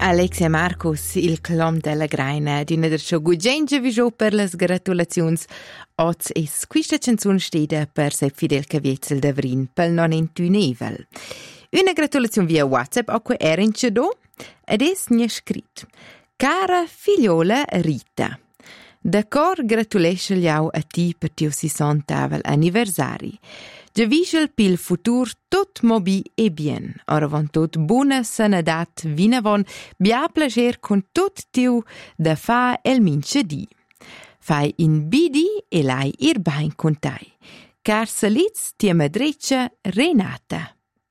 Alexia Marcus, il clom della graina, di una der gugengia visò per le gratulazioni. Oz es questa canzone stede per Sepp Fidel Caviezel d'Avrin pel 91 Una gratulazione via WhatsApp a cui era in cedo ed es ne scrit. Cara figliola Rita, d'accordo gratulesce liau a ti per tio 60 anniversari. Je visel pil futur tot mobi e bien. Oravon tot buona sanadat vinavon, bia plager con tot tiu da fa el mince di. Fai in bidi e lai ir bain contai. Car saliz tia madreccia Renata.